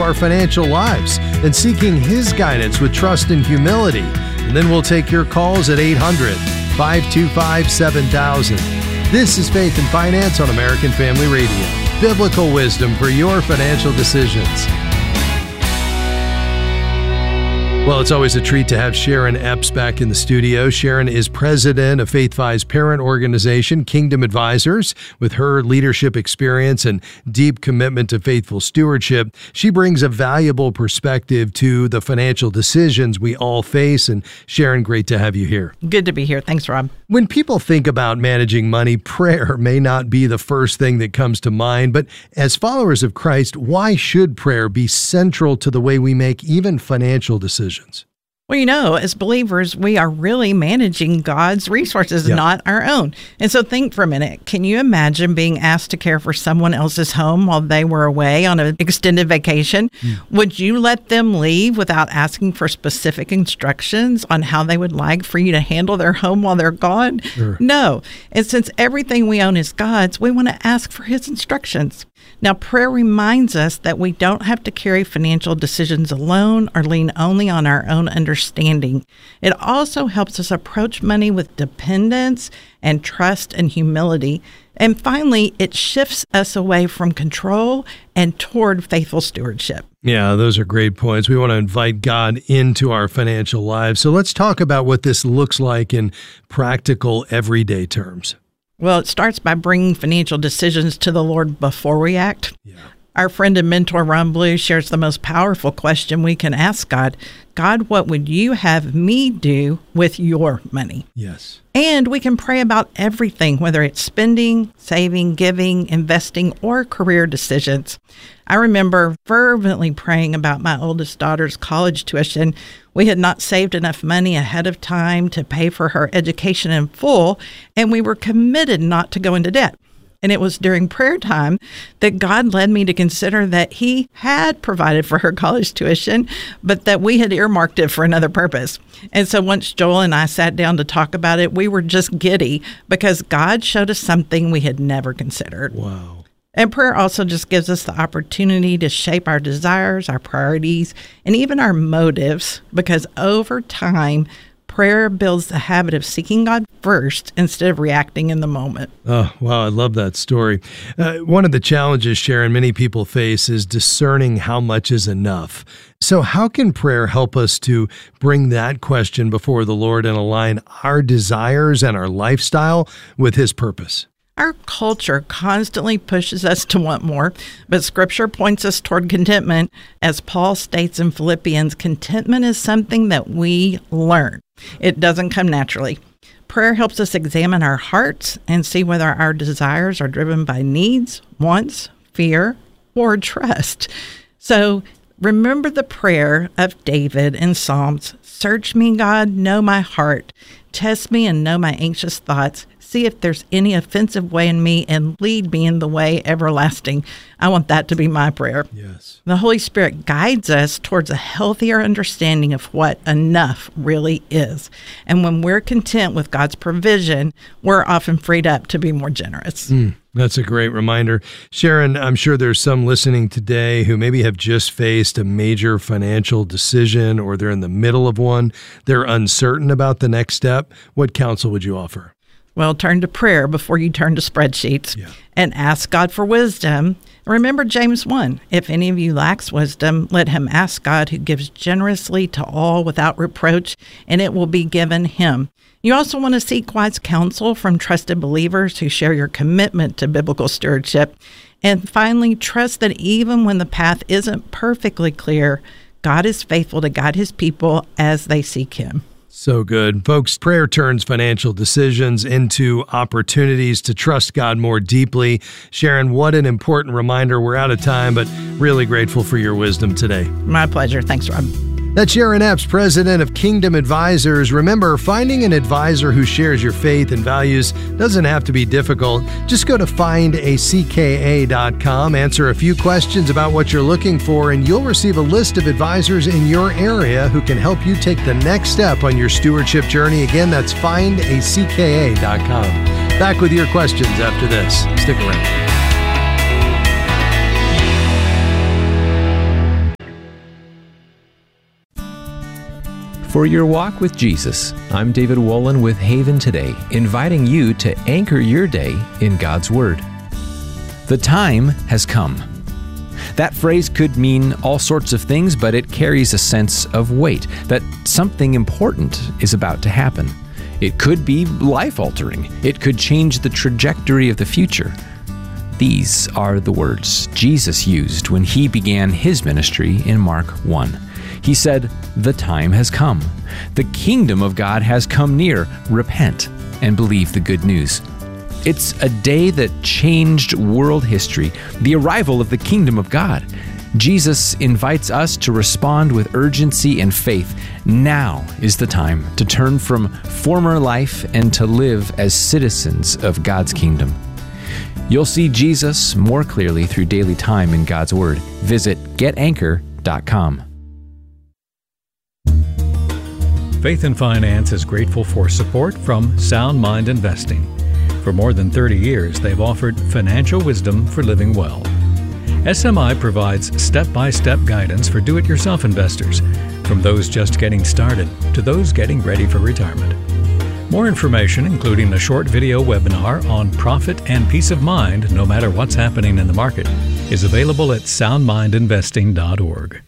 our financial lives and seeking His guidance with trust and humility. And then we'll take your calls at 800-525-7000. This is Faith and Finance on American Family Radio. Biblical wisdom for your financial decisions. Well, it's always a treat to have Sharon Epps back in the studio. Sharon is president of FaithFi's parent organization, Kingdom Advisors. With her leadership experience and deep commitment to faithful stewardship, she brings a valuable perspective to the financial decisions we all face. And Sharon, great to have you here. Good to be here. Thanks, Rob. When people think about managing money, prayer may not be the first thing that comes to mind. But as followers of Christ, why should prayer be central to the way we make even financial decisions? Well, as believers, we are really managing God's resources, not our own. And so think for a minute. Can you imagine being asked to care for someone else's home while they were away on an extended vacation? Would you let them leave without asking for specific instructions on how they would like for you to handle their home while they're gone? Sure. No. And since everything we own is God's, we want to ask for His instructions. Now, prayer reminds us that we don't have to carry financial decisions alone or lean only on our own understanding. It also helps us approach money with dependence and trust and humility. And finally, it shifts us away from control and toward faithful stewardship. Yeah, those are great points. We want to invite God into our financial lives. So let's talk about what this looks like in practical, everyday terms. Well, it starts by bringing financial decisions to the Lord before we act. Yeah. Our friend and mentor, Ron Blue, shares the most powerful question we can ask God. God, what would you have me do with your money? Yes. And we can pray about everything, whether it's spending, saving, giving, investing, or career decisions. I remember fervently praying about my oldest daughter's college tuition. We had not saved enough money ahead of time to pay for her education in full, and we were committed not to go into debt. And it was during prayer time that God led me to consider that He had provided for her college tuition, but that we had earmarked it for another purpose. And so once Joel and I sat down to talk about it, we were just giddy because God showed us something we had never considered. Wow. And prayer also just gives us the opportunity to shape our desires, our priorities, and even our motives, because over time, prayer builds the habit of seeking God first instead of reacting in the moment. Oh, wow. I love that story. One of the challenges, Sharon, many people face is discerning how much is enough. So how can prayer help us to bring that question before the Lord and align our desires and our lifestyle with His purpose? Our culture constantly pushes us to want more, but Scripture points us toward contentment. As Paul states in Philippians, contentment is something that we learn. It doesn't come naturally. Prayer helps us examine our hearts and see whether our desires are driven by needs, wants, fear, or trust. So remember the prayer of David in Psalms. Search me, God, know my heart. Test me and know my anxious thoughts. See if there's any offensive way in me and lead me in the way everlasting. I want that to be my prayer. Yes. The Holy Spirit guides us towards a healthier understanding of what enough really is. And when we're content with God's provision, we're often freed up to be more generous. That's a great reminder. Sharon, I'm sure there's some listening today who maybe have just faced a major financial decision or they're in the middle of one. They're uncertain about the next step. What counsel would you offer? Well, turn to prayer before you turn to spreadsheets and ask God for wisdom. Remember James 1, if any of you lacks wisdom, let him ask God who gives generously to all without reproach, and it will be given him. You also want to seek wise counsel from trusted believers who share your commitment to biblical stewardship. And finally, trust that even when the path isn't perfectly clear, God is faithful to guide His people as they seek Him. So good. Folks, prayer turns financial decisions into opportunities to trust God more deeply. Sharon, what an important reminder. We're out of time, but really grateful for your wisdom today. My pleasure. Thanks, Rob. That's Sharon Epps, president of Kingdom Advisors. Remember, finding an advisor who shares your faith and values doesn't have to be difficult. Just go to findacka.com, answer a few questions about what you're looking for, and you'll receive a list of advisors in your area who can help you take the next step on your stewardship journey. Again, that's findacka.com. Back with your questions after this. Stick around. for your walk with Jesus. I'm David Wolin with Haven Today, inviting you to anchor your day in God's Word. The time has come. That phrase could mean all sorts of things, but it carries a sense of weight, that something important is about to happen. It could be life-altering. It could change the trajectory of the future. These are the words Jesus used when he began his ministry in Mark 1. He said, "The time has come. The kingdom of God has come near. Repent and believe the good news." It's a day that changed world history, the arrival of the kingdom of God. Jesus invites us to respond with urgency and faith. Now is the time to turn from former life and to live as citizens of God's kingdom. You'll see Jesus more clearly through daily time in God's Word. Visit getanchor.com. Faith and Finance is grateful for support from Sound Mind Investing. For more than 30 years, they've offered financial wisdom for living well. SMI provides step-by-step guidance for do-it-yourself investors, from those just getting started to those getting ready for retirement. More information, including a short video webinar on profit and peace of mind no matter what's happening in the market, is available at soundmindinvesting.org.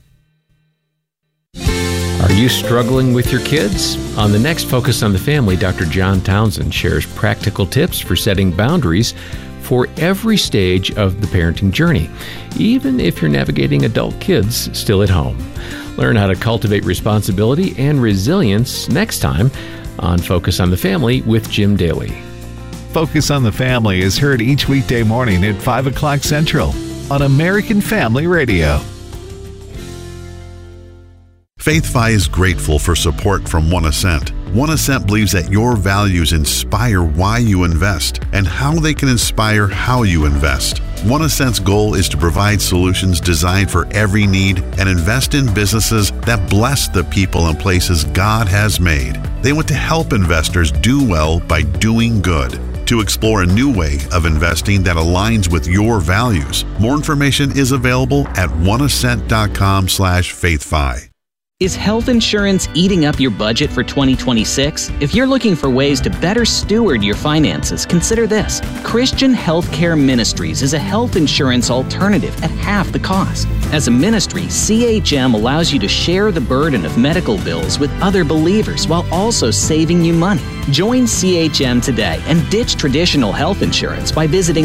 Are you struggling with your kids? On the next Focus on the Family, Dr. John Townsend shares practical tips for setting boundaries for every stage of the parenting journey, even if you're navigating adult kids still at home. Learn how to cultivate responsibility and resilience next time on Focus on the Family with Jim Daly. Focus on the Family is heard each weekday morning at 5 o'clock Central on American Family Radio. FaithFi is grateful for support from One Ascent. One Ascent believes that your values inspire why you invest and how they can inspire how you invest. One Ascent's goal is to provide solutions designed for every need and invest in businesses that bless the people and places God has made. They want to help investors do well by doing good. To explore a new way of investing that aligns with your values, more information is available at oneascent.com/faithfi. Is health insurance eating up your budget for 2026? If you're looking for ways to better steward your finances, consider this. Christian Healthcare Ministries is a health insurance alternative at half the cost. As a ministry, CHM allows you to share the burden of medical bills with other believers while also saving you money. Join CHM today and ditch traditional health insurance by visiting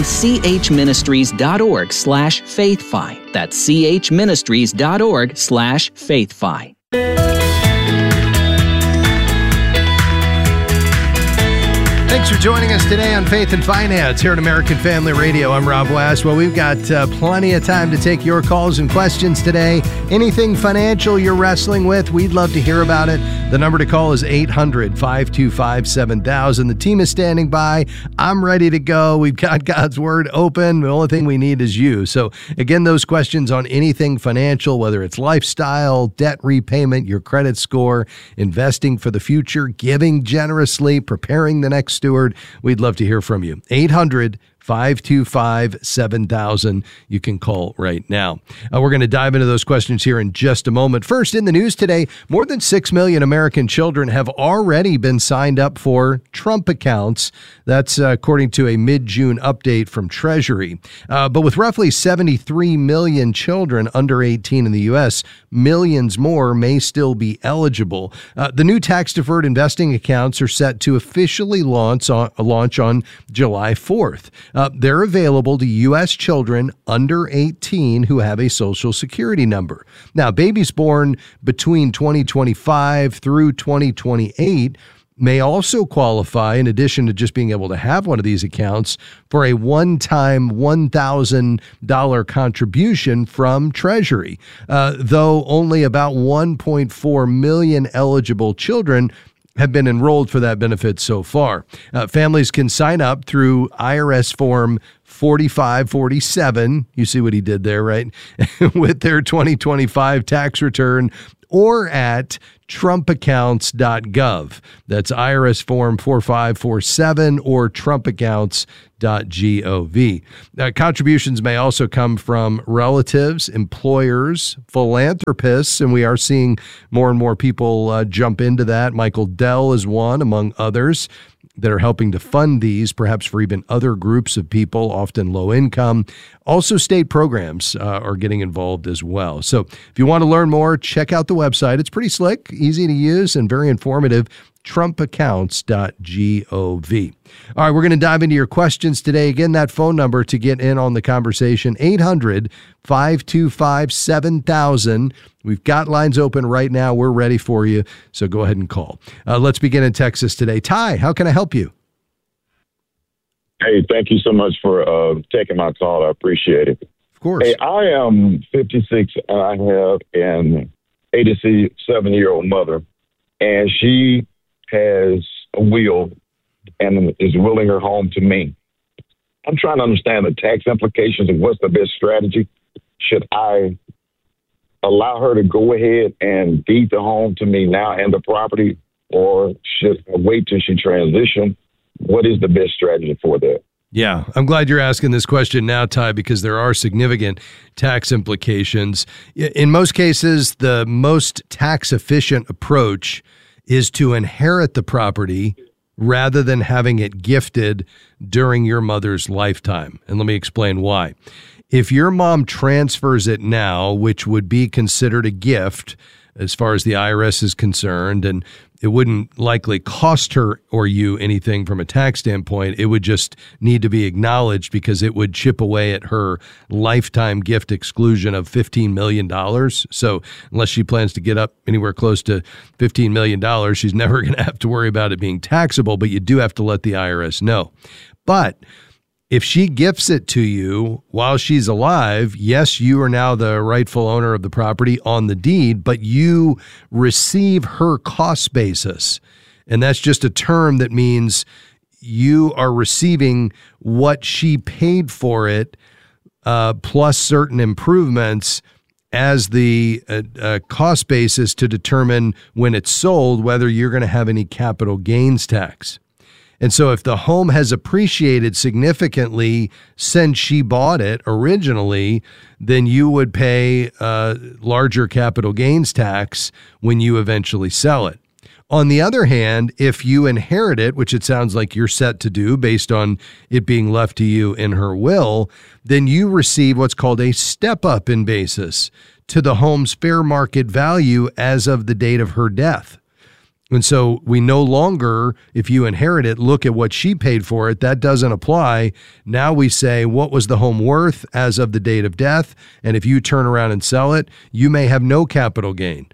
chministries.org/faithfi. That's chministries.org/faithfi. Thanks for joining us today on Faith and Finance here at American Family Radio. I'm Rob West. Well, we've got plenty of time to take your calls and questions today. Anything financial you're wrestling with, we'd love to hear about it. The number to call is 800-525-7000. The team is standing by. I'm ready to go. We've got God's Word open. The only thing we need is you. So again, those questions on anything financial, whether it's lifestyle, debt repayment, your credit score, investing for the future, giving generously, preparing the next steward, we'd love to hear from you. 800-525-7000. You can call right now. We're going to dive into those questions here in just a moment. First, in the news today, more than 6 million American children have already been signed up for Trump accounts. That's according to a mid-June update from Treasury. But with roughly 73 million children under 18 in the U.S., millions more may still be eligible. The new tax-deferred investing accounts are set to officially launch on July 4th. They're available to U.S. children under 18 who have a Social Security number. Now, babies born between 2025 through 2028 may also qualify, in addition to just being able to have one of these accounts, for a one-time $1,000 contribution from Treasury, though only about 1.4 million eligible children have been enrolled for that benefit so far. Families can sign up through IRS Form 4547. You see what he did there, right? With their 2025 tax return, or at trumpaccounts.gov. That's IRS Form 4547 or trumpaccounts.gov. Contributions may also come from relatives, employers, philanthropists, and we are seeing more and more people jump into that. Michael Dell is one, among others, that are helping to fund these, perhaps for even other groups of people, often low income. Also, state programs are getting involved as well. So if you want to learn more, check out the website. It's pretty slick, easy to use, and very informative. trumpaccounts.gov. All right, we're going to dive into your questions today. Again, that phone number to get in on the conversation, 800-525-7000. We've got lines open right now. We're ready for you, so go ahead and call. Let's begin in Texas today. Ty, how can I help you? Hey, thank you so much for taking my call. I appreciate it. Of course. Hey, I am 56, and I have an 87-year-old mother, and she has a will and is willing her home to me. I'm trying to understand the tax implications of what's the best strategy. Should I allow her to go ahead and deed the home to me now and the property, or should I wait till she transitions? What is the best strategy for that? Yeah, I'm glad you're asking this question now, Ty, because there are significant tax implications. In most cases, the most tax-efficient approach is to inherit the property rather than having it gifted during your mother's lifetime. And let me explain why. If your mom transfers it now, which would be considered a gift as far as the IRS is concerned, and it wouldn't likely cost her or you anything from a tax standpoint, it would just need to be acknowledged because it would chip away at her lifetime gift exclusion of $15 million. So unless she plans to get up anywhere close to $15 million, she's never going to have to worry about it being taxable, but you do have to let the IRS know. But if she gifts it to you while she's alive, yes, you are now the rightful owner of the property on the deed, but you receive her cost basis. And that's just a term that means you are receiving what she paid for it, plus certain improvements as the cost basis to determine when it's sold whether you're going to have any capital gains tax. And so if the home has appreciated significantly since she bought it originally, then you would pay larger capital gains tax when you eventually sell it. On the other hand, if you inherit it, which it sounds like you're set to do based on it being left to you in her will, then you receive what's called a step-up in basis to the home's fair market value as of the date of her death. And so we no longer, if you inherit it, look at what she paid for it. That doesn't apply. Now we say, what was the home worth as of the date of death? And if you turn around and sell it, you may have no capital gain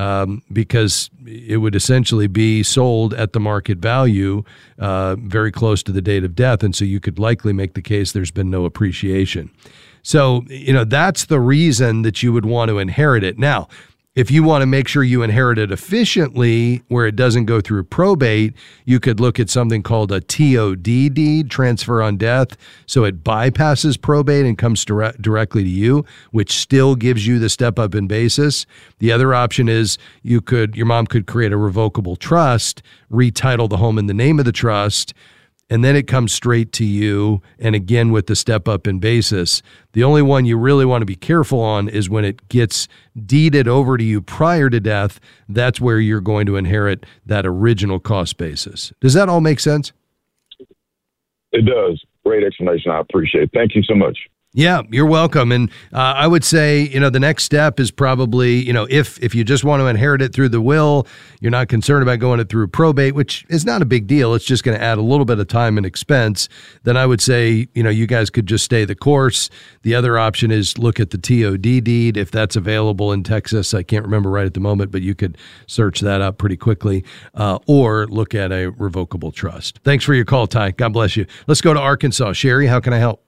because it would essentially be sold at the market value very close to the date of death. And so you could likely make the case there's been no appreciation. So, that's the reason that you would want to inherit it. Now, if you want to make sure you inherit it efficiently where it doesn't go through probate, you could look at something called a TOD deed, transfer on death. So it bypasses probate and comes directly to you, which still gives you the step up in basis. The other option is your mom could create a revocable trust, retitle the home in the name of the trust, and then it comes straight to you, and again with the step up in basis. The only one you really want to be careful on is when it gets deeded over to you prior to death. That's where you're going to inherit that original cost basis. Does that all make sense? It does. Great explanation. I appreciate it. Thank you so much. Yeah, you're welcome. And I would say, the next step is probably, if you just want to inherit it through the will, you're not concerned about going it through probate, which is not a big deal. It's just going to add a little bit of time and expense. Then I would say, you guys could just stay the course. The other option is look at the TOD deed if that's available in Texas. I can't remember right at the moment, but you could search that up pretty quickly, or look at a revocable trust. Thanks for your call, Ty. God bless you. Let's go to Arkansas. Sherry, how can I help?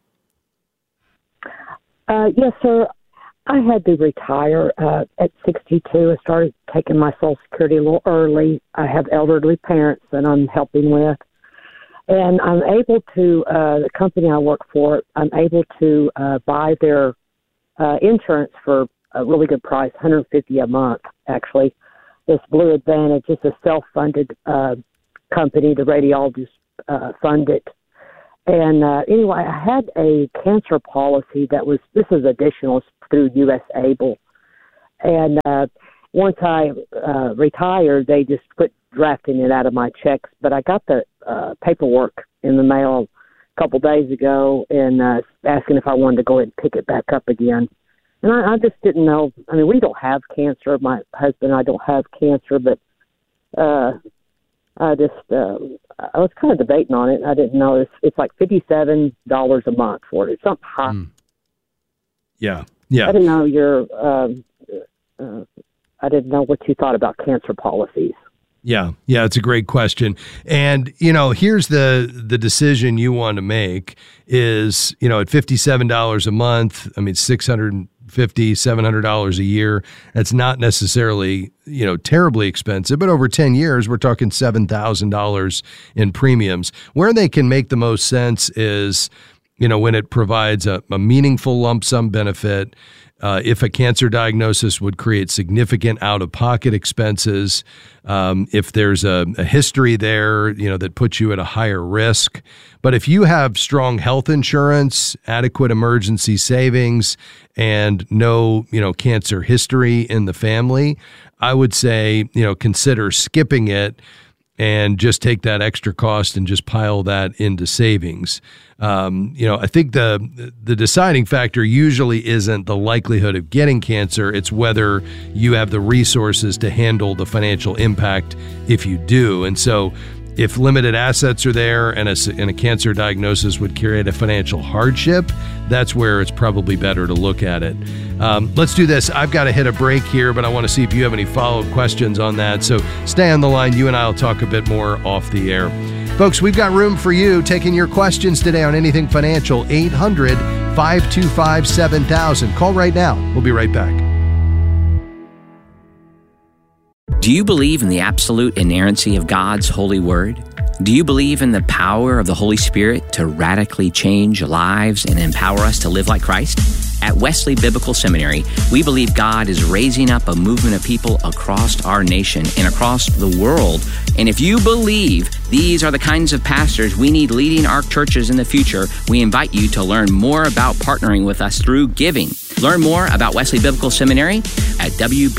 Yes, sir. I had to retire at 62. I started taking my Social Security a little early. I have elderly parents that I'm helping with. And I'm able to, the company I work for, I'm able to buy their insurance for a really good price, $150 a month, actually. This Blue Advantage is a self-funded company. The radiologists fund it. And anyway, I had a cancer policy this is additional through U.S. Able. And once I retired, they just quit drafting it out of my checks. But I got the paperwork in the mail a couple days ago and asking if I wanted to go ahead and pick it back up again. And I just didn't know. I mean, we don't have cancer. My husband and I don't have cancer, but I was kind of debating on it. I didn't know. It's like $57 a month for it. It's something high. Yeah. I didn't know I didn't know what you thought about cancer policies. Yeah, it's a great question. And, here's the decision you want to make is, at $57 a month, I mean, $650, $700 a year, that's not necessarily, terribly expensive, but over 10 years, we're talking $7,000 in premiums. Where they can make the most sense is, when it provides a meaningful lump sum benefit, if a cancer diagnosis would create significant out-of-pocket expenses, if there's a history there, that puts you at a higher risk. But if you have strong health insurance, adequate emergency savings, and no, cancer history in the family, I would say, consider skipping it and just take that extra cost and just pile that into savings. I think the deciding factor usually isn't the likelihood of getting cancer. It's whether you have the resources to handle the financial impact if you do. And so if limited assets are there and a cancer diagnosis would create a financial hardship, that's where it's probably better to look at it. Let's do this. I've got to hit a break here, but I want to see if you have any follow-up questions on that. So stay on the line. You and I will talk a bit more off the air. Folks, we've got room for you taking your questions today on anything financial. 800-525-7000. Call right now. We'll be right back. Do you believe in the absolute inerrancy of God's holy word? Do you believe in the power of the Holy Spirit to radically change lives and empower us to live like Christ? At Wesley Biblical Seminary, we believe God is raising up a movement of people across our nation and across the world. And if you believe these are the kinds of pastors we need leading our churches in the future, we invite you to learn more about partnering with us through giving. Learn more about Wesley Biblical Seminary at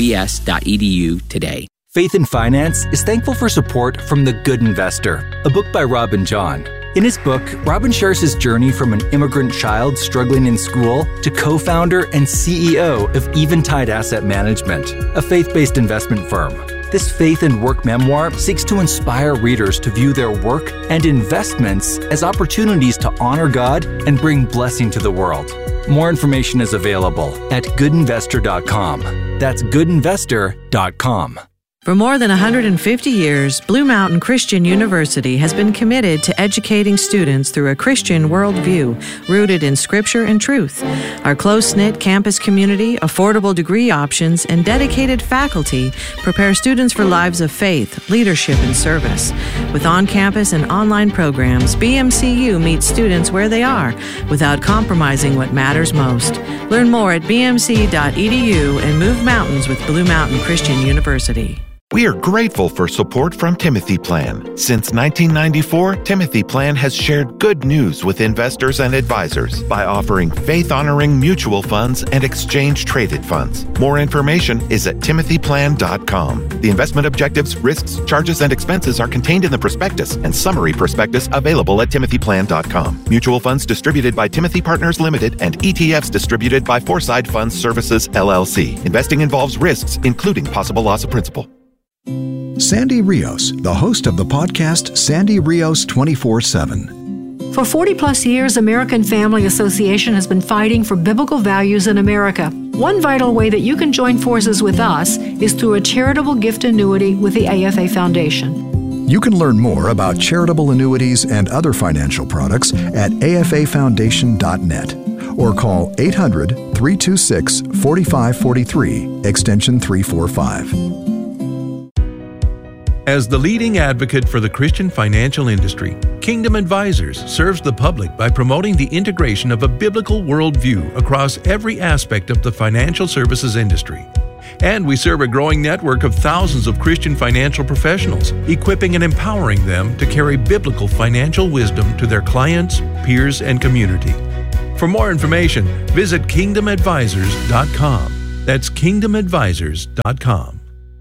wbs.edu today. Faith and Finance is thankful for support from The Good Investor, a book by Robin John. In his book, Robin shares his journey from an immigrant child struggling in school to co-founder and CEO of Eventide Asset Management, a faith-based investment firm. This faith and work memoir seeks to inspire readers to view their work and investments as opportunities to honor God and bring blessing to the world. More information is available at goodinvestor.com. That's goodinvestor.com. For more than 150 years, Blue Mountain Christian University has been committed to educating students through a Christian worldview rooted in Scripture and truth. Our close-knit campus community, affordable degree options, and dedicated faculty prepare students for lives of faith, leadership, and service. With on-campus and online programs, BMCU meets students where they are without compromising what matters most. Learn more at bmc.edu and move mountains with Blue Mountain Christian University. We are grateful for support from Timothy Plan. Since 1994, Timothy Plan has shared good news with investors and advisors by offering faith-honoring mutual funds and exchange-traded funds. More information is at timothyplan.com. The investment objectives, risks, charges, and expenses are contained in the prospectus and summary prospectus available at timothyplan.com. Mutual funds distributed by Timothy Partners Limited and ETFs distributed by Foreside Funds Services, LLC. Investing involves risks, including possible loss of principal. Sandy Rios, the host of the podcast Sandy Rios 24/7. For 40-plus years, American Family Association has been fighting for biblical values in America. One vital way that you can join forces with us is through a charitable gift annuity with the AFA Foundation. You can learn more about charitable annuities and other financial products at afafoundation.net or call 800-326-4543, extension 345. As the leading advocate for the Christian financial industry, Kingdom Advisors serves the public by promoting the integration of a biblical worldview across every aspect of the financial services industry. And we serve a growing network of thousands of Christian financial professionals, equipping and empowering them to carry biblical financial wisdom to their clients, peers, and community. For more information, visit kingdomadvisors.com. That's kingdomadvisors.com.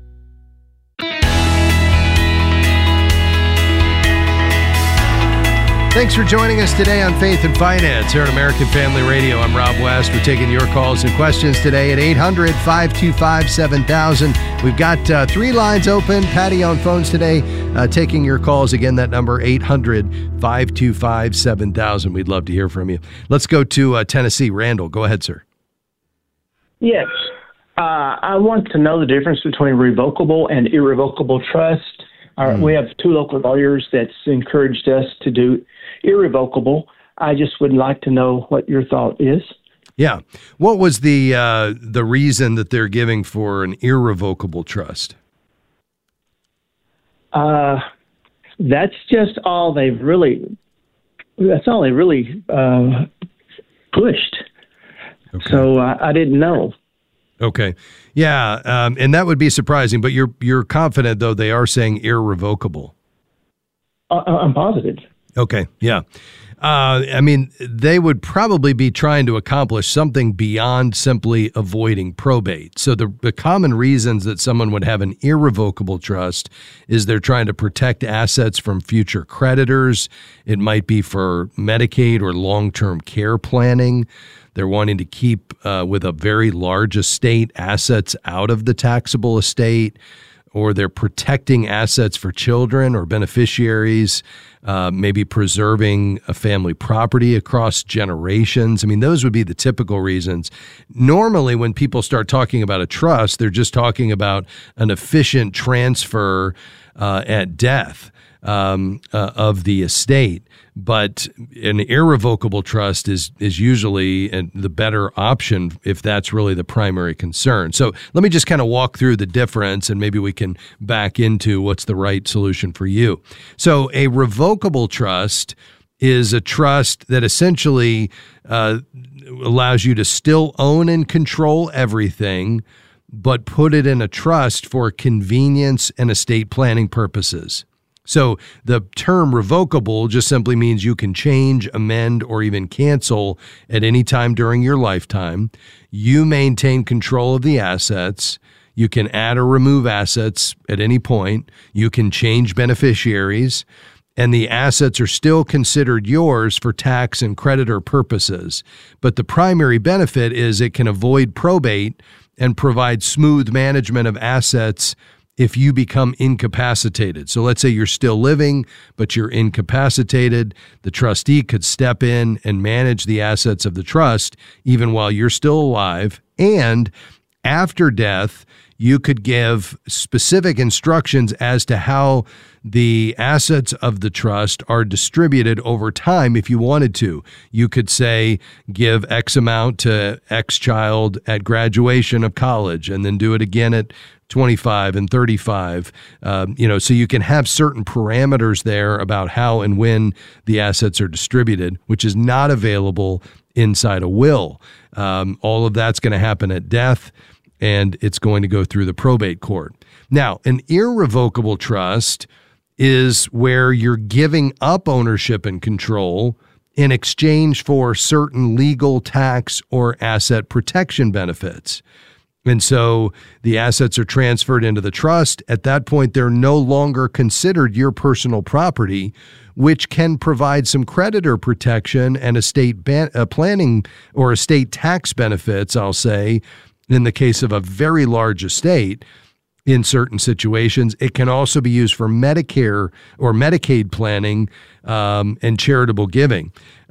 Thanks for joining us today on Faith and Finance here at American Family Radio. I'm Rob West. We're taking your calls and questions today at 800-525-7000. We've got 3 lines open. Patty on phones today, taking your calls. Again, that number 800-525-7000. We'd love to hear from you. Let's go to Tennessee. Randall, go ahead, sir. Yes. I want to know the difference between revocable and irrevocable trust. We have 2 local lawyers that's encouraged us to do irrevocable. I just would like to know what your thought is. Yeah. What was the reason that they're giving for an irrevocable trust? That's just all they've really. That's all they really pushed. Okay. So I didn't know. Okay. Yeah, and that would be surprising, but you're confident, though, they are saying irrevocable. I'm positive. Okay, yeah. I mean, they would probably be trying to accomplish something beyond simply avoiding probate. So the common reasons that someone would have an irrevocable trust is they're trying to protect assets from future creditors. It might be for Medicaid or long-term care planning. They're wanting to keep, with a very large estate, assets out of the taxable estate, or they're protecting assets for children or beneficiaries, maybe preserving a family property across generations. I mean, those would be the typical reasons. Normally, when people start talking about a trust, they're just talking about an efficient transfer at death of the estate. But an irrevocable trust is usually the better option if that's really the primary concern. So let me just kind of walk through the difference, and maybe we can back into what's the right solution for you. So a revocable trust is a trust that essentially allows you to still own and control everything, but put it in a trust for convenience and estate planning purposes. So the term revocable just simply means you can change, amend, or even cancel at any time during your lifetime. You maintain control of the assets. You can add or remove assets at any point. You can change beneficiaries, and the assets are still considered yours for tax and creditor purposes. But the primary benefit is it can avoid probate and provide smooth management of assets if you become incapacitated. So let's say you're still living, but you're incapacitated. The trustee could step in and manage the assets of the trust even while you're still alive. And after death, you could give specific instructions as to how the assets of the trust are distributed over time if you wanted to. You could say, give X amount to X child at graduation of college, and then do it again at 25 and 35, so you can have certain parameters there about how and when the assets are distributed, which is not available inside a will. All of that's going to happen at death, and it's going to go through the probate court. Now, an irrevocable trust is where you're giving up ownership and control in exchange for certain legal, tax, or asset protection benefits. And so the assets are transferred into the trust. At that point, they're no longer considered your personal property, which can provide some creditor protection and estate planning or estate tax benefits, I'll say, in the case of a very large estate. In certain situations, it can also be used for Medicare or Medicaid planning and charitable giving.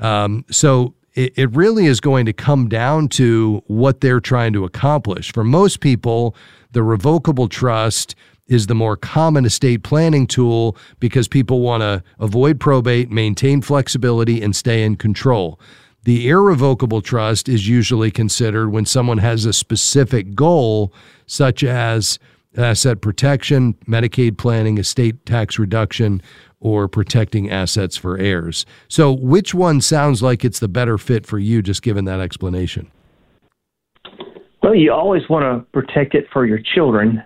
So it really is going to come down to what they're trying to accomplish. For most people, the revocable trust is the more common estate planning tool because people want to avoid probate, maintain flexibility, and stay in control. The irrevocable trust is usually considered when someone has a specific goal, such as asset protection, Medicaid planning, estate tax reduction, or protecting assets for heirs. So which one sounds like it's the better fit for you, just given that explanation? Well, you always want to protect it for your children.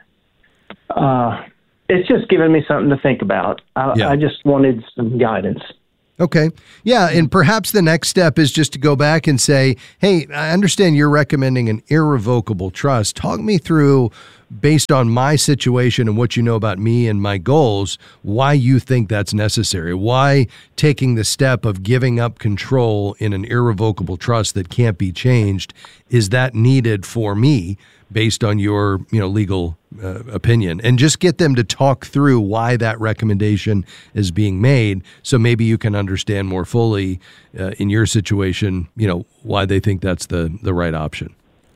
It's just given me something to think about. I just wanted some guidance. Okay. Yeah. And perhaps the next step is just to go back and say, hey, I understand you're recommending an irrevocable trust. Talk me through, based on my situation and what you know about me and my goals, why you think that's necessary. Why taking the step of giving up control in an irrevocable trust that can't be changed, is that needed for me based on your legal opinion? And just get them to talk through why that recommendation is being made, so maybe you can understand more fully in your situation, why they think that's the right option.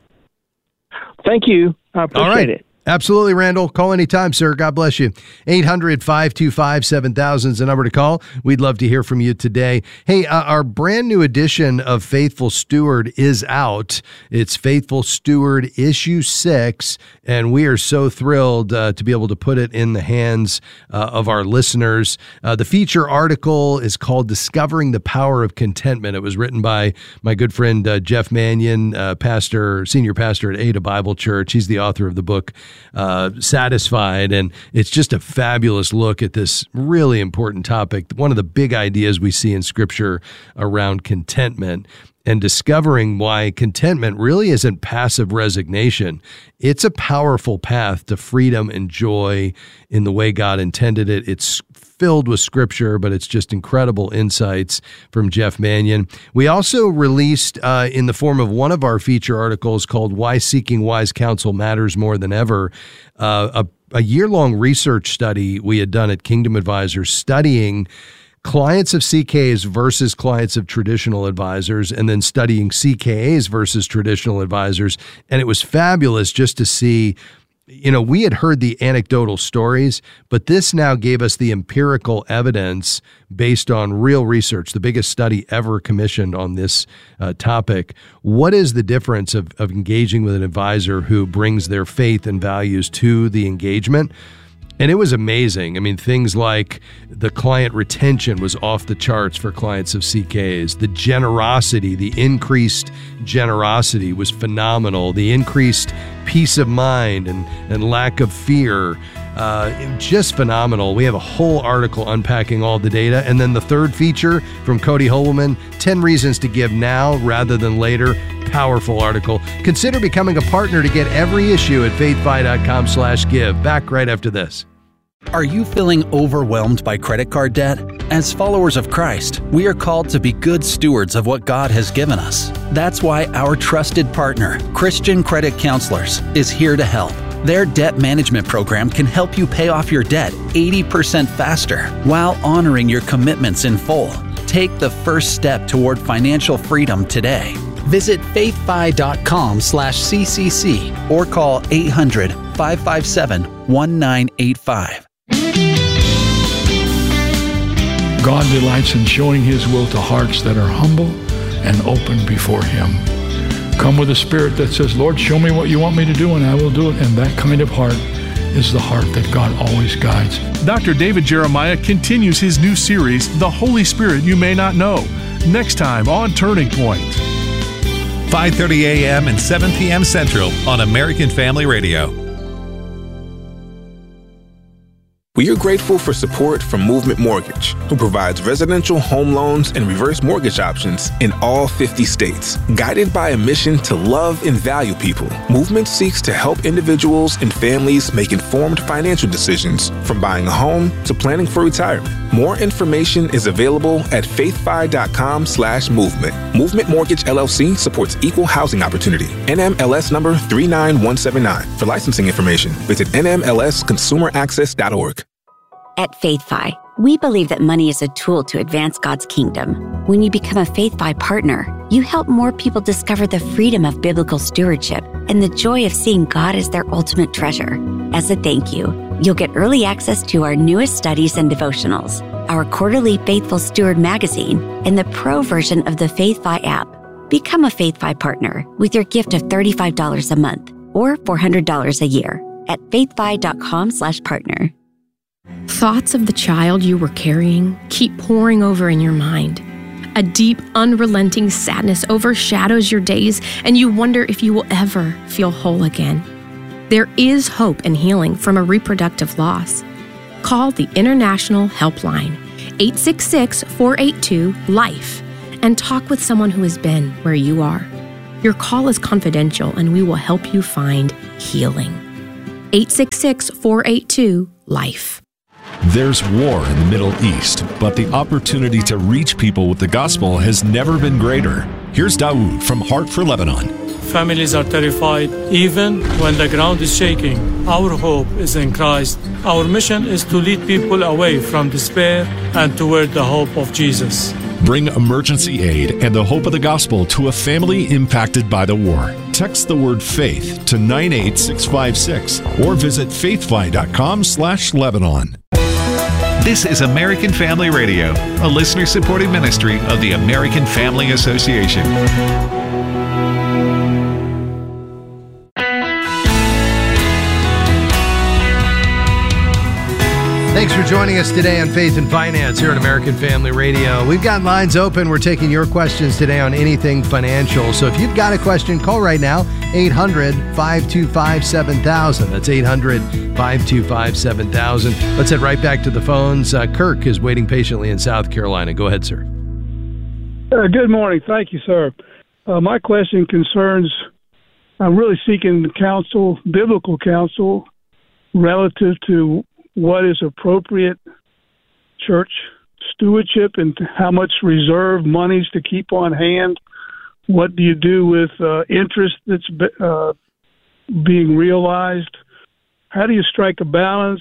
Thank you. I appreciate it. Absolutely, Randall. Call anytime, sir. God bless you. 800-525-7000 is the number to call. We'd love to hear from you today. Hey, our brand new edition of Faithful Steward is out. It's Faithful Steward Issue 6, and we are so thrilled to be able to put it in the hands of our listeners. The feature article is called Discovering the Power of Contentment. It was written by my good friend Jeff Mannion, senior pastor at Ada Bible Church. He's the author of the book Satisfied, and it's just a fabulous look at this really important topic, one of the big ideas we see in Scripture around contentment, and discovering why contentment really isn't passive resignation. It's a powerful path to freedom and joy in the way God intended it. It's filled with Scripture, but it's just incredible insights from Jeff Mannion. We also released in the form of one of our feature articles called Why Seeking Wise Counsel Matters More Than Ever, a year-long research study we had done at Kingdom Advisors studying clients of CKAs versus clients of traditional advisors, and then studying CKAs versus traditional advisors. And it was fabulous just to see, we had heard the anecdotal stories, but this now gave us the empirical evidence based on real research, the biggest study ever commissioned on this topic. What is the difference of engaging with an advisor who brings their faith and values to the engagement? And it was amazing. I mean, things like the client retention was off the charts for clients of CKAs. The generosity, the increased generosity was phenomenal. The increased peace of mind and lack of fear, just phenomenal. We have a whole article unpacking all the data. And then the third feature from Cody Holman, 10 Reasons to Give Now Rather Than Later. Powerful article. Consider becoming a partner to get every issue at faithfi.com/give. Back right after this. Are you feeling overwhelmed by credit card debt? As followers of Christ, we are called to be good stewards of what God has given us. That's why our trusted partner, Christian Credit Counselors, is here to help. Their debt management program can help you pay off your debt 80% faster while honoring your commitments in full. Take the first step toward financial freedom today. Visit faithfi.com/CCC or call 800-557-1985. God delights in showing His will to hearts that are humble and open before Him. Come with a spirit that says, Lord, show me what you want me to do and I will do it. And that kind of heart is the heart that God always guides. Dr. David Jeremiah continues his new series, The Holy Spirit You May Not Know, next time on Turning Point. 5:30 a.m. and 7 p.m. Central on American Family Radio. We are grateful for support from Movement Mortgage, who provides residential home loans and reverse mortgage options in all 50 states. Guided by a mission to love and value people, Movement seeks to help individuals and families make informed financial decisions, from buying a home to planning for retirement. More information is available at faithfi.com/movement. Movement Mortgage LLC supports equal housing opportunity. NMLS number 39179. For licensing information, visit nmlsconsumeraccess.org. At FaithFi, we believe that money is a tool to advance God's kingdom. When you become a FaithFi partner, you help more people discover the freedom of biblical stewardship and the joy of seeing God as their ultimate treasure. As a thank you, you'll get early access to our newest studies and devotionals, our quarterly Faithful Steward magazine, and the pro version of the FaithFi app. Become a FaithFi partner with your gift of $35 a month or $400 a year at faithfi.com/partner. Thoughts of the child you were carrying keep pouring over in your mind. A deep, unrelenting sadness overshadows your days, and you wonder if you will ever feel whole again. There is hope and healing from a reproductive loss. Call the International Helpline, 866-482-LIFE, and talk with someone who has been where you are. Your call is confidential, and we will help you find healing. 866-482-LIFE. There's war in the Middle East, but the opportunity to reach people with the gospel has never been greater. Here's Dawood from Heart for Lebanon. Families are terrified, even when the ground is shaking. Our hope is in Christ. Our mission is to lead people away from despair and toward the hope of Jesus. Bring emergency aid and the hope of the gospel to a family impacted by the war. Text the word faith to 98656 or visit faithfi.com/Lebanon. This is American Family Radio, a listener-supported ministry of the American Family Association. Thanks for joining us today on Faith and Finance here at American Family Radio. We've got lines open. We're taking your questions today on anything financial. So if you've got a question, call right now, 800-525-7000. That's 800-525-7000. Let's head right back to the phones. Kirk is waiting patiently in South Carolina. Go ahead, sir. Good morning. Thank you, sir. My question concerns, I'm really seeking counsel, biblical counsel, relative to what is appropriate church stewardship and how much reserve monies to keep on hand. What do you do with interest that's being realized? How do you strike a balance?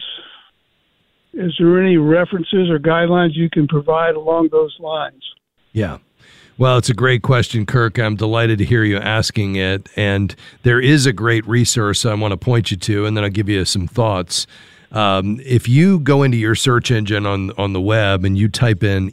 Is there any references or guidelines you can provide along those lines? Yeah. Well, it's a great question, Kirk. I'm delighted to hear you asking it. And there is a great resource I want to point you to, and then I'll give you some thoughts. If you go into your search engine on the web and you type in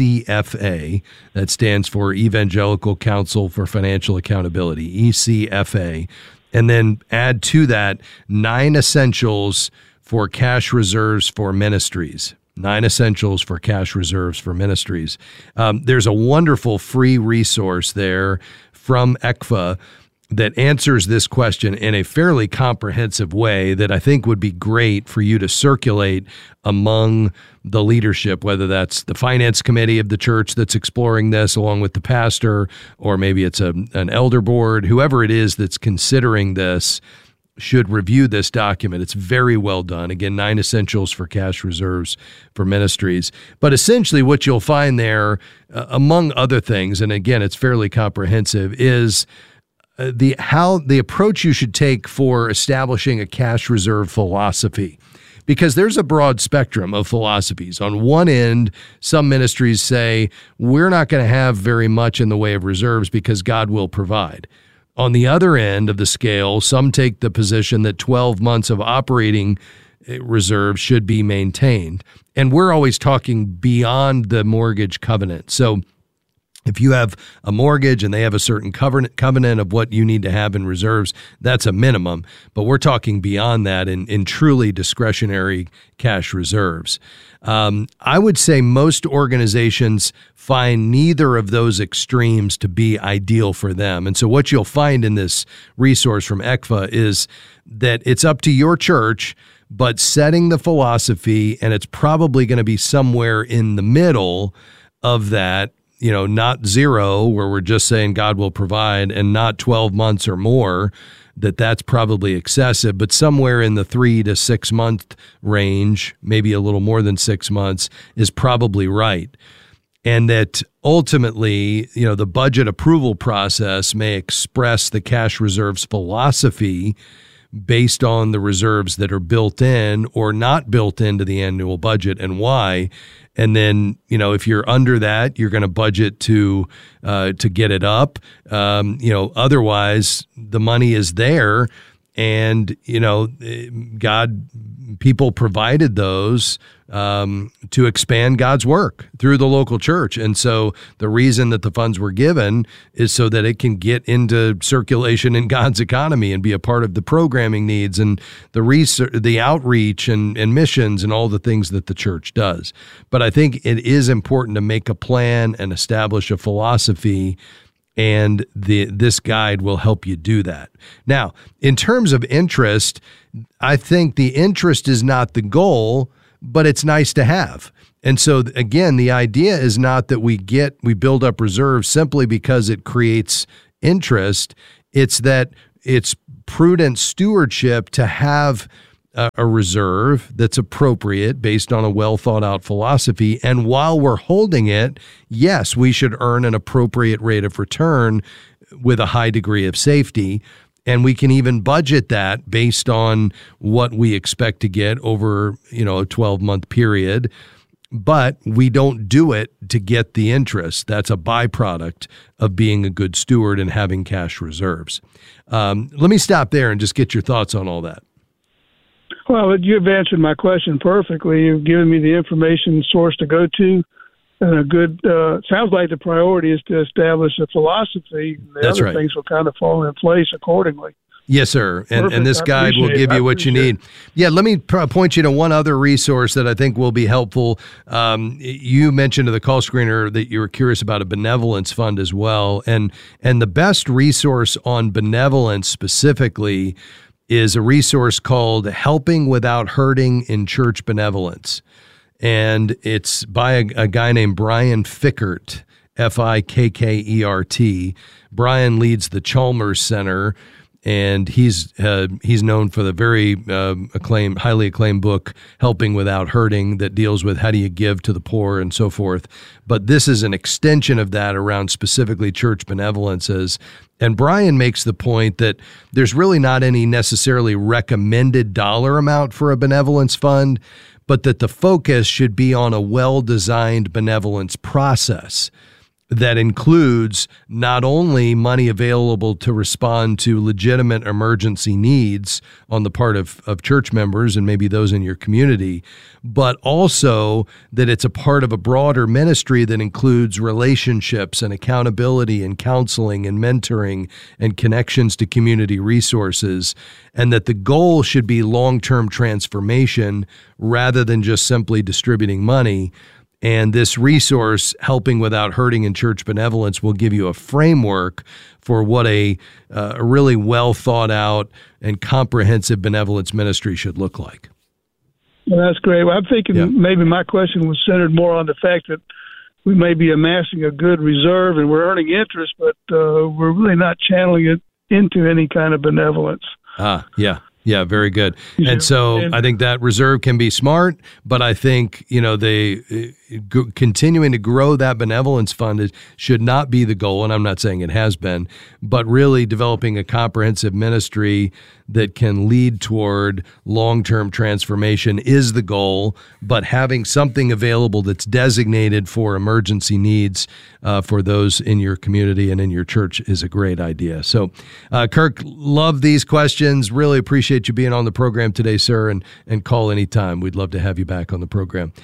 ECFA, that stands for Evangelical Council for Financial Accountability, ECFA, and then add to that 9 essentials for cash reserves for ministries. 9 essentials for cash reserves for ministries. There's a wonderful free resource there from ECFA that answers this question in a fairly comprehensive way that I think would be great for you to circulate among the leadership, whether that's the finance committee of the church that's exploring this along with the pastor, or maybe it's an elder board. Whoever it is that's considering this should review this document. It's very well done. Again, 9 essentials for cash reserves for ministries. But essentially what you'll find there, among other things, and again, it's fairly comprehensive, is the approach you should take for establishing a cash reserve philosophy, because there's a broad spectrum of philosophies. On one end, some ministries say, we're not going to have very much in the way of reserves because God will provide. On the other end of the scale, some take the position that 12 months of operating reserve should be maintained. And we're always talking beyond the mortgage covenant. So if you have a mortgage and they have a certain covenant of what you need to have in reserves, that's a minimum. But we're talking beyond that in truly discretionary cash reserves. I would say most organizations find neither of those extremes to be ideal for them. And so what you'll find in this resource from ECFA is that it's up to your church, but setting the philosophy, and it's probably going to be somewhere in the middle of that. Not 0, where we're just saying God will provide, and not 12 months or more, that's probably excessive, but somewhere in the 3 to 6 month range, maybe a little more than 6 months, is probably right. And that ultimately, the budget approval process may express the cash reserves philosophy based on the reserves that are built in or not built into the annual budget and why. And then, if you're under that, you're going to budget to get it up. Otherwise the money is there, and God people provided those to expand God's work through the local church. And so the reason that the funds were given is so that it can get into circulation in God's economy and be a part of the programming needs and the research, the outreach and missions and all the things that the church does. But I think it is important to make a plan and establish a philosophy, and this guide will help you do that. Now, in terms of interest, I think the interest is not the goal, but it's nice to have. And so again, the idea is not that we build up reserves simply because it creates interest. It's that it's prudent stewardship to have a reserve that's appropriate based on a well thought out philosophy. And while we're holding it, yes, we should earn an appropriate rate of return with a high degree of safety. And we can even budget that based on what we expect to get over, a 12-month period. But we don't do it to get the interest. That's a byproduct of being a good steward and having cash reserves. Let me stop there and just get your thoughts on all that. Well, you've answered my question perfectly. You've given me the information source to go to. And a good, sounds like the priority is to establish a philosophy. The That's other right. things will kind of fall in place accordingly. Yes, sir. And this I guide will appreciate give it. you what you need. Yeah, let me point you to one other resource that I think will be helpful. You mentioned to the call screener that you were curious about a benevolence fund as well. And the best resource on benevolence specifically is a resource called Helping Without Hurting in Church Benevolence. And it's by a guy named Brian Fikkert, Fikkert. Brian leads the Chalmers Center, and he's known for the very highly acclaimed book, Helping Without Hurting, that deals with how do you give to the poor and so forth. But this is an extension of that around specifically church benevolences. And Brian makes the point that there's really not any necessarily recommended dollar amount for a benevolence fund, but that the focus should be on a well-designed benevolence process that includes not only money available to respond to legitimate emergency needs on the part of church members and maybe those in your community, but also that it's a part of a broader ministry that includes relationships and accountability and counseling and mentoring and connections to community resources, and that the goal should be long-term transformation rather than just simply distributing money. And this resource, Helping Without Hurting in Church Benevolence, will give you a framework for what a really well thought out and comprehensive benevolence ministry should look like. Well, that's great. Well, I'm thinking maybe my question was centered more on the fact that we may be amassing a good reserve and we're earning interest, but we're really not channeling it into any kind of benevolence. Yeah, very good. And so I think that reserve can be smart, but I think, continuing to grow that benevolence fund should not be the goal, and I'm not saying it has been, but really developing a comprehensive ministry that can lead toward long-term transformation is the goal, but having something available that's designated for emergency needs for those in your community and in your church is a great idea. So, Kirk, love these questions. Really appreciate you being on the program today, sir, and call anytime. We'd love to have you back on the program.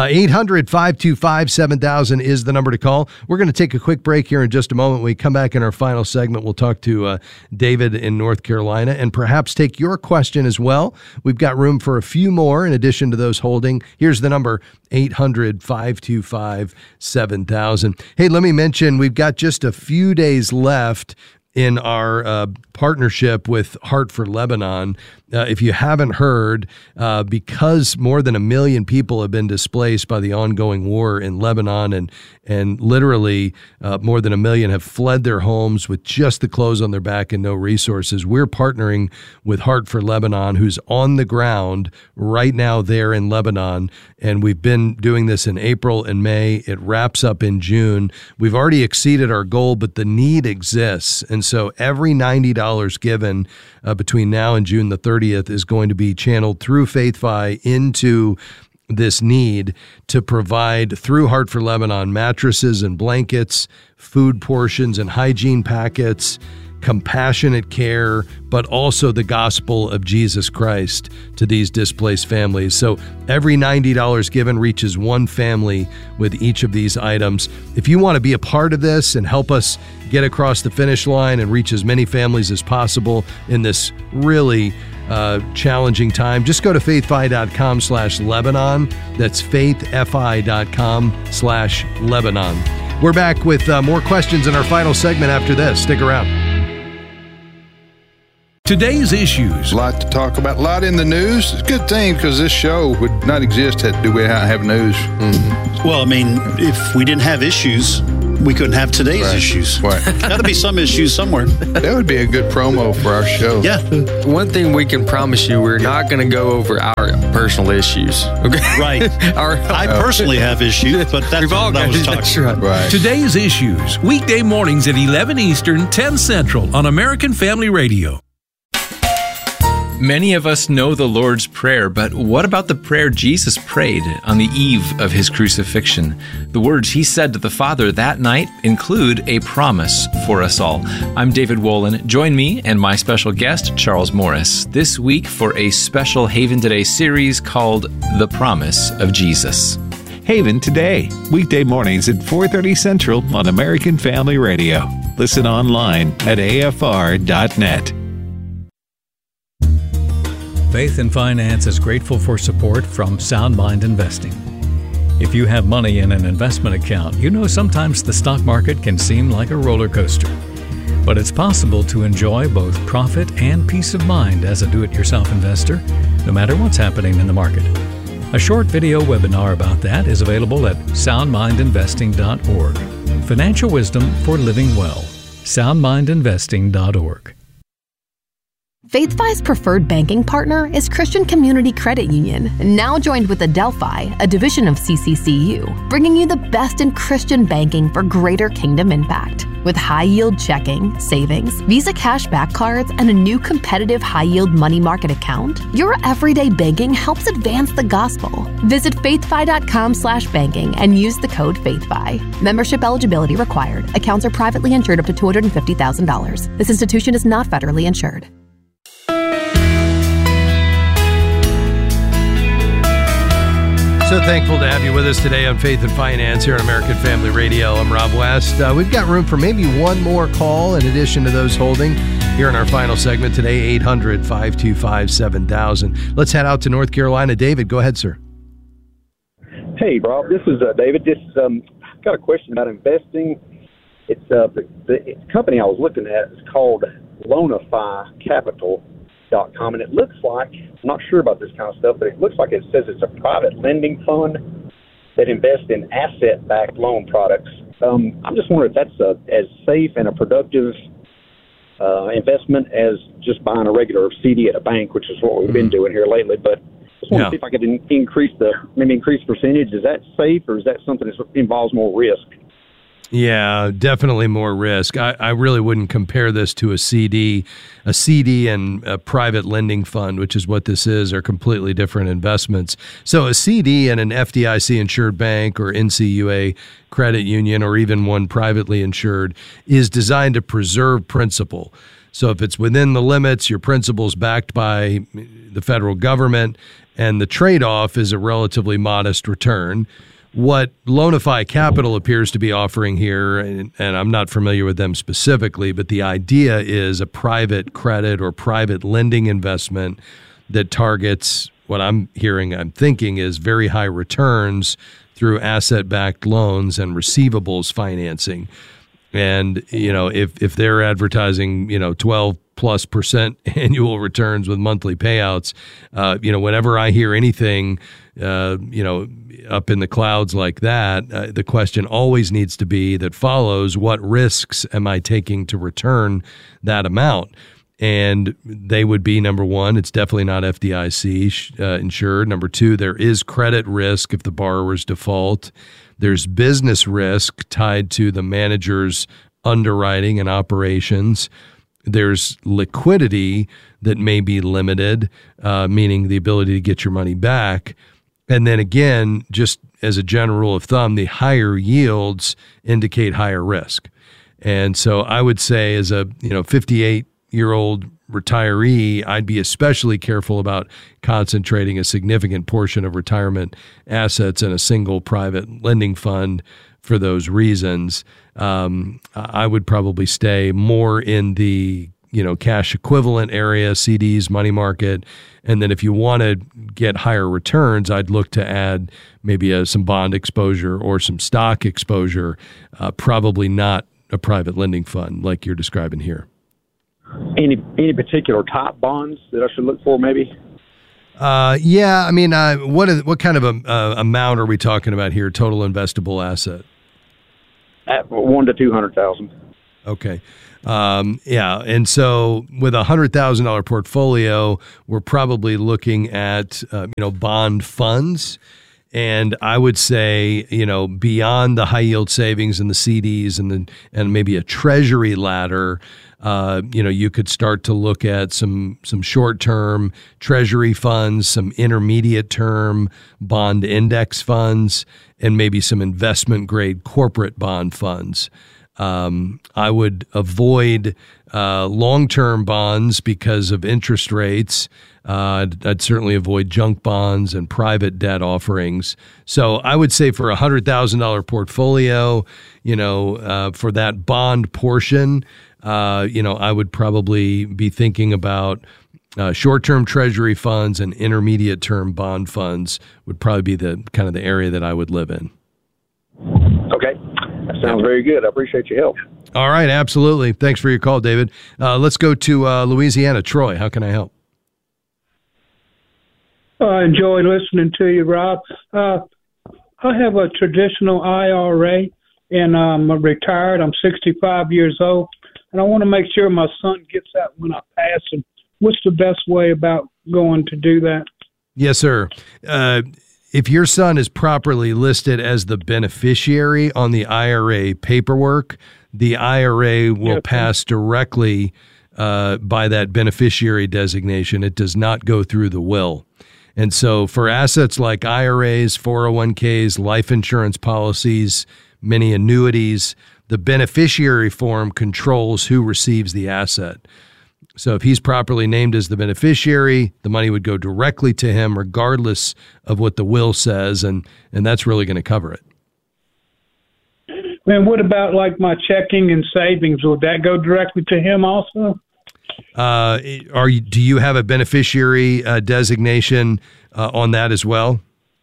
800-525-7000 is the number to call. We're going to take a quick break here in just a moment. When we come back in our final segment, we'll talk to David in North Carolina and perhaps take your question as well. We've got room for a few more in addition to those holding. Here's the number, 800-525-7000. Hey, let me mention, we've got just a few days left in our partnership with Heart for Lebanon. If you haven't heard, because more than 1 million people have been displaced by the ongoing war in Lebanon, and literally more than 1 million have fled their homes with just the clothes on their back and no resources, we're partnering with Heart for Lebanon, who's on the ground right now there in Lebanon. And we've been doing this in April and May. It wraps up in June. We've already exceeded our goal, but the need exists. And so every $90 given between now and June the 30th is going to be channeled through FaithFi into this need to provide, through Heart for Lebanon, mattresses and blankets, food portions and hygiene packets, compassionate care, but also the gospel of Jesus Christ to these displaced families. So every $90 given reaches one family with each of these items. If you want to be a part of this and help us get across the finish line and reach as many families as possible in this really challenging time, just go to faithfi.com/Lebanon. That's faithfi.com/Lebanon. We're back with more questions in our final segment after this. Stick around. Today's issues. A lot to talk about, a lot in the news. It's a good thing because this show would not exist had we not have news. Mm-hmm. Well, I mean, if we didn't have issues, we couldn't have today's issues. Right. Got to be some issues somewhere. That would be a good promo for our show. Yeah. One thing we can promise you, we're not going to go over our personal issues. Okay. Right. I personally have issues, but that's what I was talking about. Right. Today's issues. Weekday mornings at 11 Eastern, 10 Central on American Family Radio. Many of us know the Lord's Prayer, but what about the prayer Jesus prayed on the eve of his crucifixion? The words he said to the Father that night include a promise for us all. I'm David Wolin. Join me and my special guest, Charles Morris, this week for a special Haven Today series called The Promise of Jesus. Haven Today, weekday mornings at 4:30 Central on American Family Radio. Listen online at afr.net. Faith and Finance is grateful for support from Sound Mind Investing. If you have money in an investment account, you know sometimes the stock market can seem like a roller coaster. But it's possible to enjoy both profit and peace of mind as a do-it-yourself investor, no matter what's happening in the market. A short video webinar about that is available at soundmindinvesting.org. Financial wisdom for living well. soundmindinvesting.org. FaithFi's preferred banking partner is Christian Community Credit Union, now joined with Adelphi, a division of CCCU, bringing you the best in Christian banking for greater kingdom impact. With high-yield checking, savings, Visa cashback cards, and a new competitive high-yield money market account, your everyday banking helps advance the gospel. Visit faithfi.com/banking and use the code FaithFi. Membership eligibility required. Accounts are privately insured up to $250,000. This institution is not federally insured. So thankful to have you with us today on Faith and Finance here on American Family Radio. I'm Rob West. We've got room for maybe one more call in addition to those holding here in our final segment today, 800-525-7000. Let's head out to North Carolina. David, go ahead, sir. Hey, Rob. This is David. I've got a question about investing. It's the company I was looking at is called LoanifyCapital.com, and it looks like, I'm not sure about this kind of stuff, but it looks like it says it's a private lending fund that invests in asset-backed loan products. I'm just wondering if that's as safe and a productive investment as just buying a regular CD at a bank, which is what we've been doing here lately. But I just want to see if I could increase the percentage. Is that safe, or is that something that involves more risk? Yeah, definitely more risk. I really wouldn't compare this to a CD. A CD and a private lending fund, which is what this is, are completely different investments. So a CD and an FDIC-insured bank or NCUA credit union or even one privately insured is designed to preserve principal. So if it's within the limits, your principal's backed by the federal government, and the trade-off is a relatively modest return. What Loanify Capital appears to be offering here, and I'm not familiar with them specifically, but the idea is a private credit or private lending investment that targets what I'm thinking is very high returns through asset-backed loans and receivables financing. And, if they're advertising, 12+% annual returns with monthly payouts, whenever I hear anything, up in the clouds like that, the question always needs to be that follows, what risks am I taking to return that amount? And they would be, number one, it's definitely not FDIC insured. Number two, there is credit risk if the borrowers default. There's business risk tied to the manager's underwriting and operations. There's liquidity that may be limited, meaning the ability to get your money back. And then again, just as a general rule of thumb, the higher yields indicate higher risk. And so I would say as a 58-year-old retiree, I'd be especially careful about concentrating a significant portion of retirement assets in a single private lending fund for those reasons. I would probably stay more in the cash equivalent area, CDs, money market. And then if you want to get higher returns, I'd look to add maybe some bond exposure or some stock exposure, probably not a private lending fund like you're describing here. Any particular type bonds that I should look for, maybe? Yeah. I mean, what kind of amount are we talking about here? Total investable asset? At 100,000 to 200,000. Okay. Yeah. And so with a $100,000 portfolio, we're probably looking at, bond funds. And I would say, beyond the high yield savings and the CDs and maybe a treasury ladder, you could start to look at some short-term treasury funds, some intermediate-term bond index funds, and maybe some investment-grade corporate bond funds. I would avoid long-term bonds because of interest rates. I'd certainly avoid junk bonds and private debt offerings. So I would say for a $100,000 portfolio, for that bond portion, I would probably be thinking about short-term treasury funds and intermediate-term bond funds would probably be the kind of the area that I would live in. Okay. That sounds very good. I appreciate your help. All right. Absolutely. Thanks for your call, David. Let's go to Louisiana. Troy, how can I help? I enjoy listening to you, Rob. I have a traditional IRA, and I'm retired. I'm 65 years old, and I want to make sure my son gets that when I pass him. What's the best way about going to do that? Yes, sir. If your son is properly listed as the beneficiary on the IRA paperwork, the IRA will pass directly by that beneficiary designation. It does not go through the will. And so for assets like IRAs, 401ks, life insurance policies, many annuities, the beneficiary form controls who receives the asset. So if he's properly named as the beneficiary, the money would go directly to him regardless of what the will says, and that's really going to cover it. And what about like my checking and savings? Would that go directly to him also? Do you have a beneficiary designation on that as well?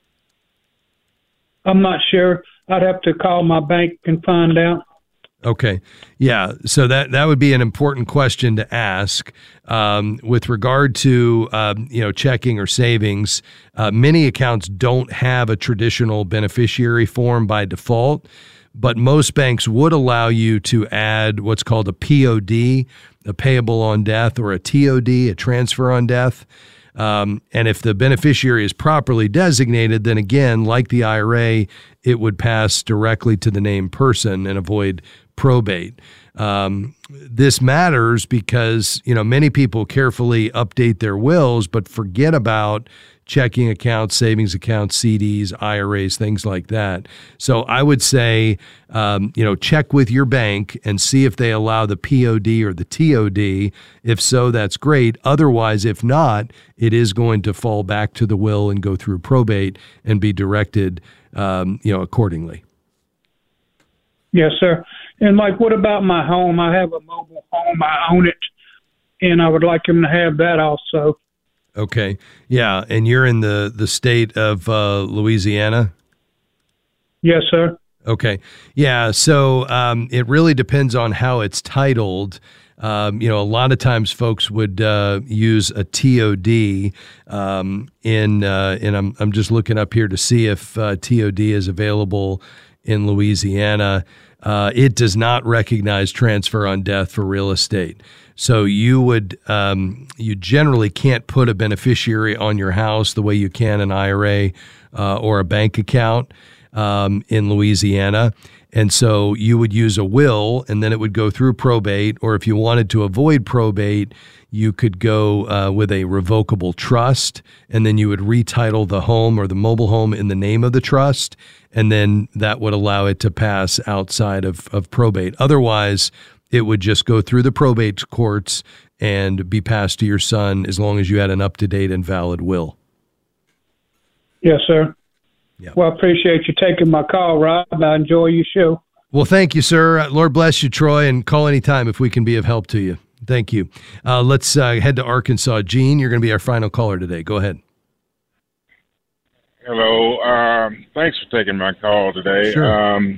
I'm not sure. I'd have to call my bank and find out. Okay. Yeah. So that would be an important question to ask. With regard to, checking or savings, many accounts don't have a traditional beneficiary form by default, but most banks would allow you to add what's called a POD, a payable on death, or a TOD, a transfer on death. And if the beneficiary is properly designated, then again, like the IRA, it would pass directly to the named person and avoid probate. This matters because, many people carefully update their wills, but forget about checking accounts, savings accounts, CDs, IRAs, things like that. So I would say, check with your bank and see if they allow the POD or the TOD. If so, that's great. Otherwise, if not, it is going to fall back to the will and go through probate and be directed, accordingly. Yes, sir. And what about my home? I have a mobile home. I own it, and I would like him to have that also. Okay. Yeah. And you're in the state of Louisiana? Yes, sir. Okay. Yeah. So it really depends on how it's titled. A lot of times folks would use a TOD and I'm just looking up here to see if TOD is available in Louisiana. It does not recognize transfer on death for real estate. So you generally can't put a beneficiary on your house the way you can an IRA or a bank account. in Louisiana. And so you would use a will, and then it would go through probate, or if you wanted to avoid probate, you could go with a revocable trust, and then you would retitle the home or the mobile home in the name of the trust, and then that would allow it to pass outside of probate. Otherwise, it would just go through the probate courts and be passed to your son as long as you had an up-to-date and valid will. Yes, sir. Yeah. Well, I appreciate you taking my call, Rob. I enjoy your show. Well, thank you, sir. Lord bless you, Troy, and call anytime if we can be of help to you. Thank you. Let's head to Arkansas. Gene, you're going to be our final caller today. Go ahead. Hello. Thanks for taking my call today. Sure.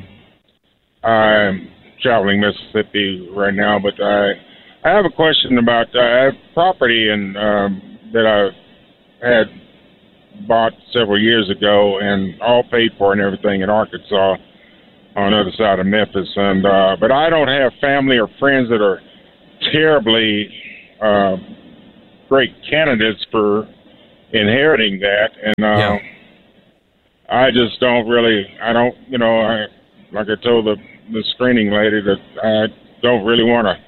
I'm traveling Mississippi right now, but I have a question about property and that I had bought several years ago and all paid for and everything in Arkansas on the other side of Memphis. And but I don't have family or friends that are terribly great candidates for inheriting that. And I just don't really, like I told the screening lady that I don't really want to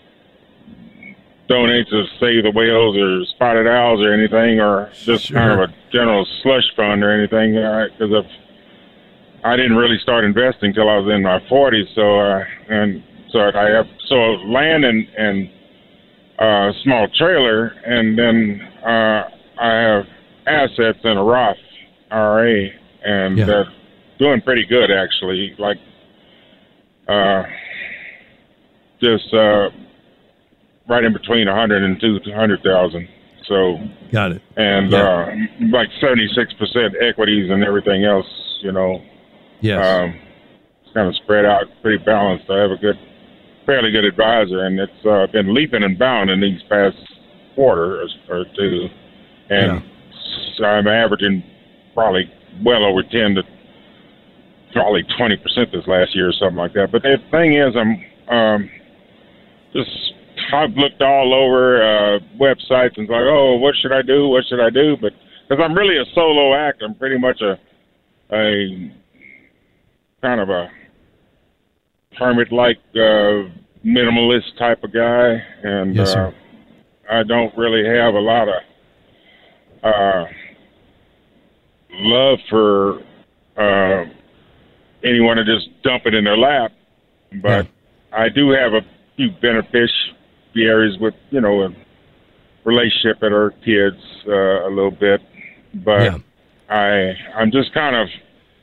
donate to Save the Whales or Spotted Owls or anything, or just kind of a general slush fund or anything, because I didn't really start investing till I was in my 40s. So I have land and a small trailer, and then I have assets in a Roth IRA, and doing pretty good actually. Like just right in between 100 and 200,000. So got it. And like 76% equities and everything else. Yes. It's kind of spread out, pretty balanced. I have a fairly good advisor, and it's been leaping and bounding these past quarter or two, and so I'm averaging probably well over 10 to probably 20% this last year or something like that. But the thing is, I've looked all over websites and like, oh, what should I do? What should I do? But because I'm really a solo act, I'm pretty much a kind of a hermit-like minimalist type of guy, and yes, sir. I don't really have a lot of love for anyone to just dump it in their lap, but I do have a few beneficiaries with, a relationship with our kids a little bit, but I'm just kind of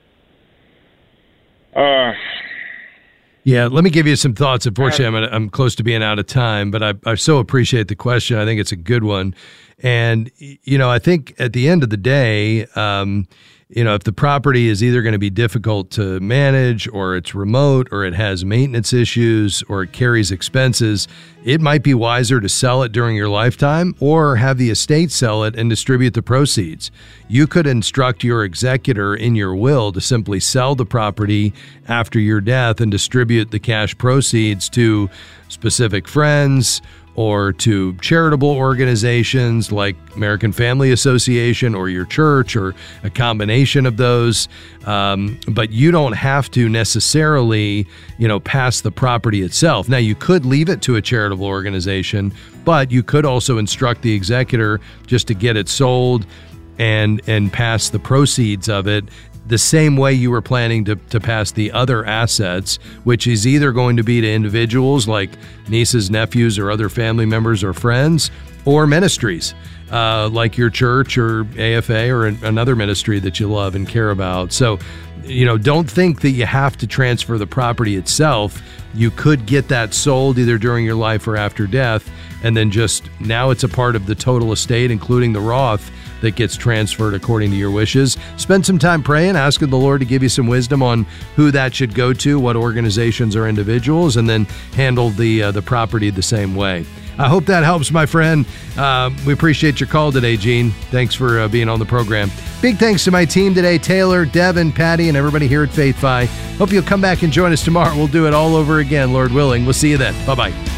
let me give you some thoughts. Unfortunately, I'm close to being out of time, but I so appreciate the question. I think it's a good one. And, I think at the end of the day, if the property is either going to be difficult to manage, or it's remote, or it has maintenance issues, or it carries expenses, it might be wiser to sell it during your lifetime or have the estate sell it and distribute the proceeds. You could instruct your executor in your will to simply sell the property after your death and distribute the cash proceeds to specific friends or to charitable organizations like American Family Association or your church, or a combination of those. But you don't have to necessarily, pass the property itself. Now, you could leave it to a charitable organization, but you could also instruct the executor just to get it sold and pass the proceeds of it the same way you were planning to pass the other assets, which is either going to be to individuals like nieces, nephews, or other family members or friends, or ministries like your church or AFA or another ministry that you love and care about. So, don't think that you have to transfer the property itself. You could get that sold either during your life or after death, and then now it's a part of the total estate, including the Roth, that gets transferred according to your wishes. Spend some time praying, asking the Lord to give you some wisdom on who that should go to, what organizations or individuals, and then handle the property the same way. I hope that helps, my friend. We appreciate your call today, Gene. Thanks for being on the program. Big thanks to my team today, Taylor, Devin, Patty, and everybody here at FaithFi. Hope you'll come back and join us tomorrow. We'll do it all over again, Lord willing. We'll see you then. Bye-bye.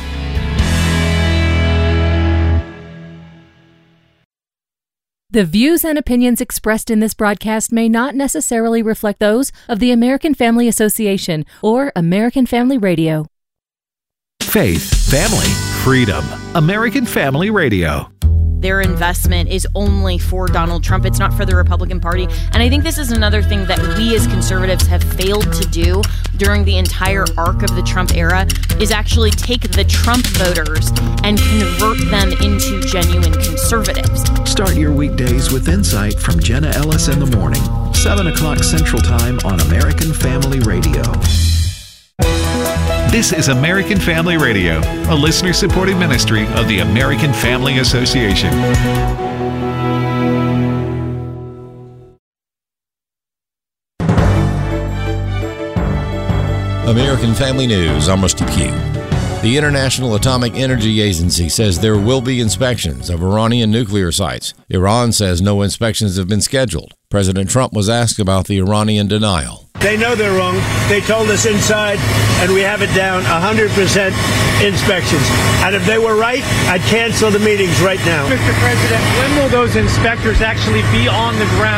The views and opinions expressed in this broadcast may not necessarily reflect those of the American Family Association or American Family Radio. Faith, family, freedom. American Family Radio. Their investment is only for Donald Trump. It's not for the Republican Party. And I think this is another thing that we as conservatives have failed to do during the entire arc of the Trump era is actually take the Trump voters and convert them into genuine conservatives. Start your weekdays with insight from Jenna Ellis in the morning, 7 o'clock Central Time on American Family Radio. This is American Family Radio, a listener-supported ministry of the American Family Association. American Family News, I'm Rusty Pugh. The International Atomic Energy Agency says there will be inspections of Iranian nuclear sites. Iran says no inspections have been scheduled. President Trump was asked about the Iranian denial. They know they're wrong. They told us inside, and we have it down 100% inspections. And if they were right, I'd cancel the meetings right now. Mr. President, when will those inspectors actually be on the ground?